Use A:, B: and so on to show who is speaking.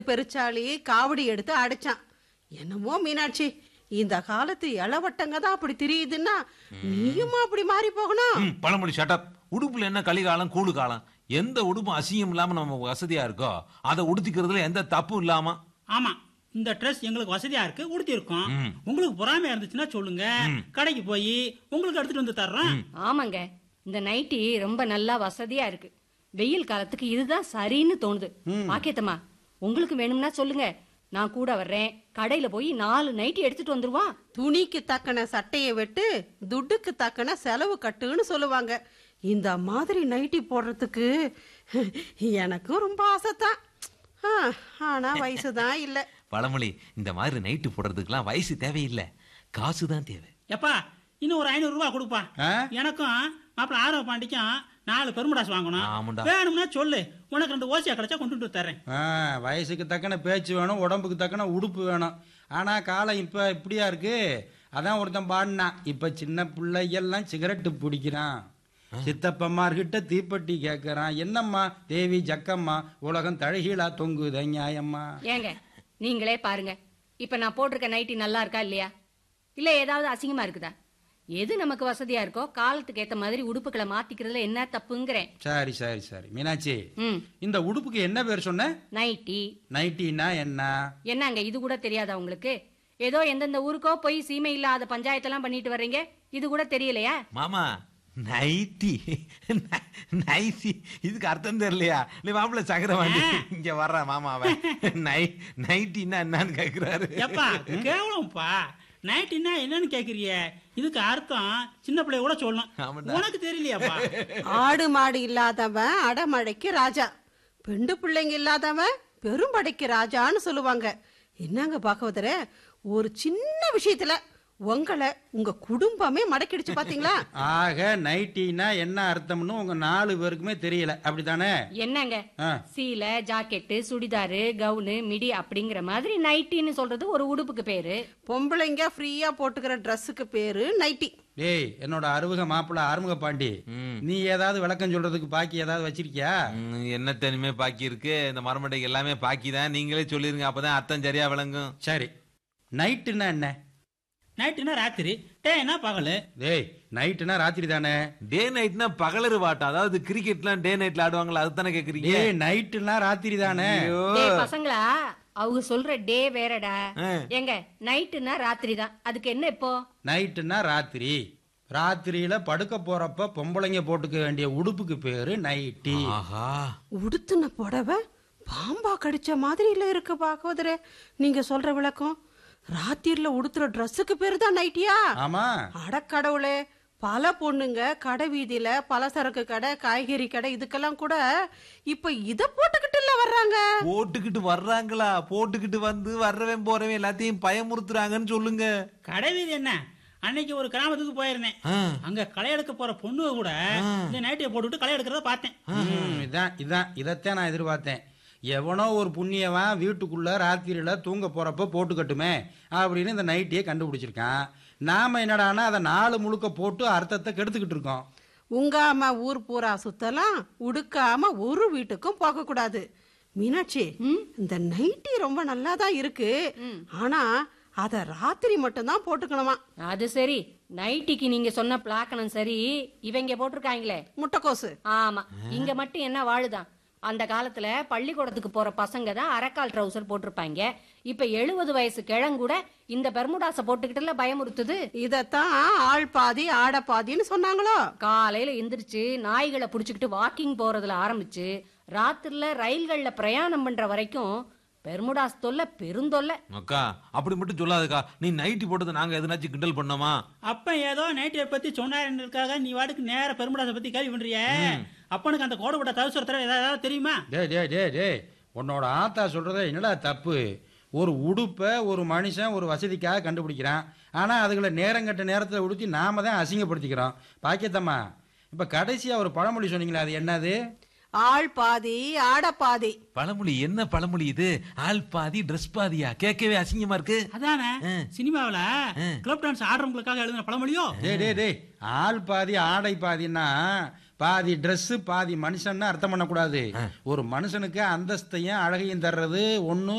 A: பெருச்சாளி காவடி எடுத்து அடைச்சான். என்னமோ மீனாட்சி, இந்த காலத்து இளவட்டங்க தான் அப்படி தெரியுதுன்னா நீயுமா அப்படி மாறி போகணும்?
B: பழமொழி ஷட்டப். உடுப்புல என்ன களிகாலம் கூழு காலம்? எந்த உடுப்பும் அசிங்கம் இல்லாம நம்ம வசதியா இருக்கோ அதை உடுத்திக்கிறதுல எந்த தப்பும் இல்லாம.
C: ஆமா, இந்த ட்ரெஸ் எங்களுக்கு வசதியா இருக்கு, உடுத்தி இருக்கோம். உங்களுக்கு பொறாமையா இருந்துச்சுன்னா சொல்லுங்க, கடைக்கு போய் உங்களுக்கு எடுத்துட்டு வந்து தர்றோம்.
D: ஆமாங்க, இந்த நைட்டி ரொம்ப நல்லா வசதியா இருக்கு. வெயில் காலத்துக்கு இதுதான் சரின்னு தோணுது. பாக்கியத்தம்மா, உங்களுக்கு வேணும்னா சொல்லுங்க, நான் கூட வர்றேன். கடையில போய் 4 நைட்டி எடுத்துட்டு வந்துருவான்.
A: துணிக்கு தக்கன சட்டையை வெட்டு, துட்டுக்கு தக்கன செலவு கட்டுன்னு சொல்லுவாங்க. இந்த மாதிரி நைட்டி போடுறதுக்கு எனக்கும் ரொம்ப ஆசைத்தான். ஆனா வயசுதான் இல்ல.
B: பழமொழி, இந்த மாதிரி நைட்டு போடுறதுக்கெல்லாம் வயசு தேவையில்லை, காசுதான் தேவை.
C: எப்பா, இன்னும் ஒரு 500 ரூபாய் கொடுப்பா. எனக்கும் மாப்பிள்ள ஆரவ பாண்டிக்கும் 4 பெருமுடாஸ் வாங்கணும்.
B: ஆமாண்டா.
C: வேணும்னா சொல்லு, உனக்கு 2 ஓசியா கிடைச்சா கொண்டு வந்து தர்றேன்.
E: வயசுக்கு தக்கன பேச்சு வேணும், உடம்புக்கு தக்கன உடுப்பு வேணும். ஆனா காலம் இப்ப இப்படியா இருக்கு. அதான் ஒருத்தன் பாடினான், இப்ப சின்ன பிள்ளைகள்லாம் சிகரெட்டு பிடிக்கிறான், சித்தப்பம்மார்கிட்ட தீப்பெட்டி கேட்கறான். என்னம்மா தேவி ஜக்கம்மா, உலகம் தழகீழா தொங்குத நியாயம்மா.
D: ஏங்க நீங்களே பாருங்க, இப்ப நான் போட்டிருக்க நைட்டி நல்லா இருக்கா இல்லையா? இல்ல ஏதாவது அசிங்கமா இருக்குதா? எது நமக்கு வசதியா இருக்கோ காலத்துக்கு ஏத்த மாதிரி உடுப்புகளை மாத்திக்கிறதுல என்ன தப்புங்கிறேன்.
E: சரி சரி சரி மீனாட்சி,
D: ம்,
E: இந்த உடுப்புக்கு என்ன பேர் சொன்ன?
D: நைட்டி.
E: நைட்டினா என்ன?
D: என்னங்க இது கூட தெரியாதா உங்களுக்கு? ஏதோ எந்தெந்த ஊருக்கோ போய் சீமை இல்லாத பஞ்சாயத்தெல்லாம் பண்ணிட்டு வர்றீங்க, இது கூட தெரியலையா?
B: மாமா, நைட்டி நைட்டி இதுக்கு அர்த்தம் தெரியலையா? நீ மாப்பிள்ள சக்கரவாண்டி இங்க வர்ற மாமாவ நைட்டின்னா என்னன்னு கேக்குறாரு.
C: எப்பா கேவலம்ப்பா, நைட்டின்னா என்னன்னு கேக்குறிய? இதுக்கு அர்த்தம் சின்ன பிள்ளைய கூட சொல்லணும், உனக்கு தெரியலையாப்பா?
A: ஆடு மாடு இல்லாதவன் அடமழைக்கு ராஜா, பெண்டு பிள்ளைங்க இல்லாதவன் பெரும்படைக்கு ராஜான்னு சொல்லுவாங்க. என்னங்க பாகவதரே, ஒரு சின்ன விஷயத்துல உங்களை உங்க குடும்பமே மடக்கிடுச்சு பாத்தீங்களா?
E: ஆக நைட்டினா என்ன அர்த்தம்னு உங்க 4 பேருக்குமே தெரியல, அப்படித்தானே?
D: என்னங்க, சீலை, ஜாக்கெட்டு, சுடிதாரு, கவுனு, மிடி அப்படிங்கிற மாதிரி நைட்டின்னு சொல்றது ஒரு உடுப்புக்கு பேரு.
A: பொம்பளைங்க ஃப்ரீயா போட்டுக்கிற ட்ரெஸ்ஸுக்கு பேரு நைட்டி.
E: டேய், என்னோட அறுமுக மாப்பிள்ள ஆறுமுக பாண்டி, நீ ஏதாவது விளக்கம் சொல்றதுக்கு பாக்கி ஏதாவது வச்சிருக்கியா?
B: என்ன தனிமே பாக்கி இருக்கு? இந்த மரமட்டைக்கு எல்லாமே பாக்கி தான். நீங்களே சொல்லிருங்க, அப்பதான் அர்த்தம் சரியா விளங்கும்.
E: சரி, நைட்டுன்னா என்ன?
C: நைட்டுனா ராத்திரி, டேனா பகலு.
E: டேய், நைட்டுனா ராத்திரி தானே?
B: டே நைட்னா பகலரு வாட்டம், அதாவது கிரிக்கெட்லாம் டே நைட்ல ஆடுவாங்களா, அதுதானே கேக்குறீங்க?
E: டேய், நைட்டுனா ராத்திரி தானே?
D: டேய் பசங்களா, அவங்க சொல்ற டே வேறடா. ஏங்க நைட்டுனா ராத்திரி தான், அதுக்கு என்ன இப்போ?
E: நைட்டுனா ராத்திரி. ராத்திரியில படுக்க போறப்ப பொம்பளைங்க போட்டுக்க வேண்டிய உடுப்புக்கு பேரு நைட்டி.
B: ஆஹா,
A: உடுத்துன புடவை பாம்பா கடிச்ச மாதிரி இல்ல இருக்கு பாகவதரே நீங்க சொல்ற விளக்கம். ராத்திரில உடுத்துற ட்ரெஸ்ஸுக்கு பேரு தான் நைட்டியா?
E: ஆமா.
A: அடக்கடவுளே, பல பொண்ணுங்க கடை வீதியில பலசரக்கு கடை, காய்கறி கடை இதுக்கெல்லாம் கூட இப்ப இத போட்டுக்கிட்டு இல்ல வர்றாங்க.
B: போட்டுக்கிட்டு வர்றாங்களா? போட்டுக்கிட்டு வந்து வர்றவன் போறவன் எல்லாத்தையும் பயமுறுத்துறாங்கன்னு சொல்லுங்க.
C: கடைவீதி என்ன, அன்னைக்கு ஒரு கிராமத்துக்கு போயிருந்தேன். அங்க களை எடுக்க போற பொண்ணு கூட இந்த நைட்டியை போட்டுக்கிட்டு களை எடுக்கிறத பார்த்தேன்.
E: இதத்தான் நான் எதிர்பார்த்தேன். எவனோ ஒரு புண்ணியவன் வீட்டுக்குள்ள ராத்திரியில தூங்க போறப்ப போட்டுக்கட்டுமே அப்படின்னு இந்த நைட்டியை கண்டுபிடிச்சிருக்கான். நாம என்னடானா அதை 4 முழுக்க போட்டு அர்த்தத்தை கெடுத்துக்கிட்டு இருக்கோம்.
A: உங்காம ஊர் பூரா சுத்தலாம், உடுக்காம ஒரு வீட்டுக்கும் போக கூடாது. மீனாட்சி, இந்த நைட்டி ரொம்ப நல்லா தான் இருக்கு, ஆனா அத ராத்திரி மட்டும் தான் போட்டுக்கணுமா?
D: அது சரி, நைட்டிக்கு நீங்க சொன்ன பிளாக்கணும் சரி, இவங்க போட்டிருக்காங்களே
A: முட்டைக்கோசு.
D: ஆமா, இங்க மட்டும் என்ன வாழுதான்? அந்த காலத்துல பள்ளிக்கூடத்துக்கு போற பசங்க தான் அரைக்கால் ட்ரௌசர் போட்டிருப்பாங்க. இப்ப 70 வயசு கிழங்கூட இந்த பெர்முடாஸ போட்டுக்கிட்டுல பயமுறுத்துது.
A: இதத்தான் ஆள் பாதி ஆட பாதின்னு சொன்னாங்களோ.
D: காலையில எந்திரிச்சு நாய்களை புடிச்சுக்கிட்டு வாக்கிங் போறதுல ஆரம்பிச்சு ராத்திரில ரயில்கள்ல பிரயாணம் பண்ற வரைக்கும் பெர்முடாஸ் தொல்லை பெருந்தொல்லை.
B: அக்கா, அப்படி மட்டும் சொல்லாதக்கா. நீ நைட்டி போட்டது நாங்க எதுனாச்சும் கிண்டல் பண்ணோமா?
C: அப்ப ஏதோ நைட்டியை பத்தி சொன்னாருக்காக நீ வாட்டுக்கு நேர பெருமுடாசை பத்தி கேள்வி பண்றிய. அப்பனுக்கு அந்த கோடுபட்ட தவிர ஏதாவது தெரியுமா?
E: டே, உன்னோட ஆத்தா சொல்றத என்னடா தப்பு? ஒரு உடுப்பை ஒரு மனுஷன் ஒரு வசதிக்காக கண்டுபிடிக்கிறான், ஆனா அதுகளை நேரங்கட்ட நேரத்தில் உடுத்தி நாம தான் அசிங்கப்படுத்திக்கிறோம். பாக்கியத்தம்மா, இப்ப கடைசியா ஒரு பழமொழி சொன்னீங்களா, அது என்னது?
A: ஆள் பாதி ஆட பாதி.
B: பழமொழி என்ன பழமொழி இது? ஆள் பாதி ட்ரெஸ் பாதியா? கேட்கவே அசிங்கமா இருக்கு.
C: அதானே சினிமாவில கிளப் டான்ஸ் ஆடுறவங்களுக்காக எழுதின பழமொழியோ?
E: டே, ஆள் பாதி ஆடை பாதின்னா பாதி Dress பாதி மனுஷன்னு அர்த்தம் பண்ணக்கூடாது. ஒரு மனுஷனுக்கு அந்தஸ்தையும் அழகையும் தர்றது ஒண்ணு